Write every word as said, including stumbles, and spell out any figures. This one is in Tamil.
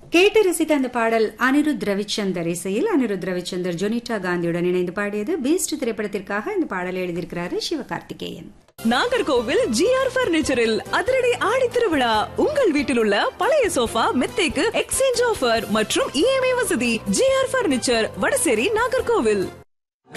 கேட்டு ரசித்த அந்த பாடல் அனிருத் ரவிச்சந்தர் இசையில் அனிருத் ரவிச்சந்தர் ஜொனிட்டா காந்தியுடன் இணைந்து பாடியது. பீஸ்ட் திரைப்படத்திற்காக இந்த பாடலை எழுதியிருக்கிறாரு சிவகார்த்திகேயன். நாகர்கோவில் ஜிஆர் பர்னிச்சரில் அதிரடி ஆடி திருவிழா. உங்கள் வீட்டில் உள்ள பழைய சோஃபா மெத்தைக்கு எக்ஸ்சேஞ்ச் ஆஃபர் மற்றும் இஎம்ஐ வசதி. GR furniture, Vadasery, Nagercoil.